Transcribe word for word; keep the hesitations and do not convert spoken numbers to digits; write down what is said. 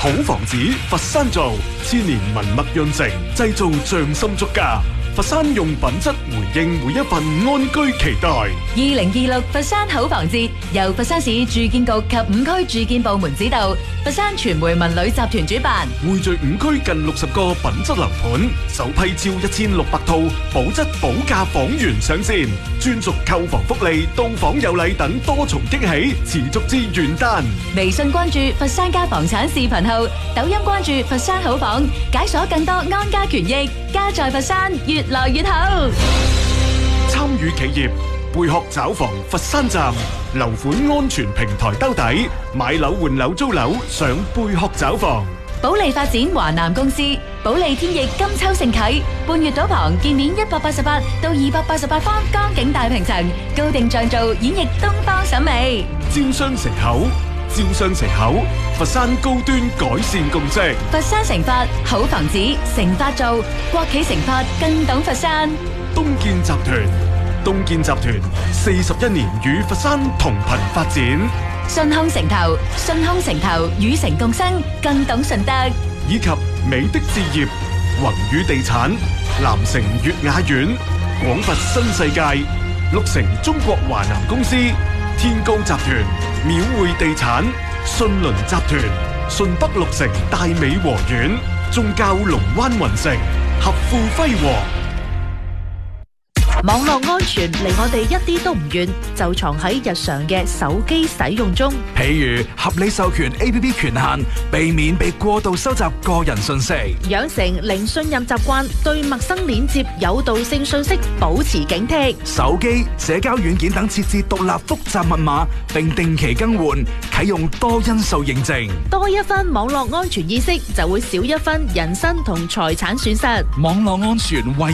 好房子，佛山做，千年文墨潤成，製造匠心足家。佛山用品質回應每一份安居期待。 二零二六佛山好房節由佛山市住建局及五區住建部門指導，佛山傳媒文旅集團主辦， 匯聚五區近六十個品質樓盤，首批超一千六百套保質保價房源上線，專屬購房福利、到訪有禮等多重驚喜，持續至元旦。 微信關注佛山家房產視頻號，抖音關注佛山好房，解鎖更多安家權益，家在佛山越來越好。 參與企業貝殼找房佛山站樓款安全平台兜底，買樓換樓租樓上貝殼找房。 保利發展華南公司，保利天翼金秋盛啟，半月島旁建面一百八十八到二百八十八方江景大平層，高定像造演繹東方審美。 招商蛇口，招商蛇口，佛山高端改善共識。 佛山成發好房子，成發造，國企成發更懂佛山。 東建集團，東建集團四十一年與佛山同頻發展。 順康城投，順康城投與城共生，更懂順德。 以及美的置業、宏宇地產、南城悅雅苑、廣佛新世界、綠城中國華南公司、天高集團、廟匯地產、信倫集團、順北綠城大美和苑、中交龍灣雲城、合富輝煌。 網絡安全離我哋一啲都唔遠，就藏喺日常嘅手機使用中。 譬如合理授權 A P P 權限，避免被過度收集個人信息； 養成零信任習慣，對陌生鏈接、誘導性信息保持警惕。 手機、社交軟件等設置獨立複雜密碼，並定期更換，啟用多因素認證。 多一分網絡安全意識，就會少一分人身同財產損失。 網絡安全為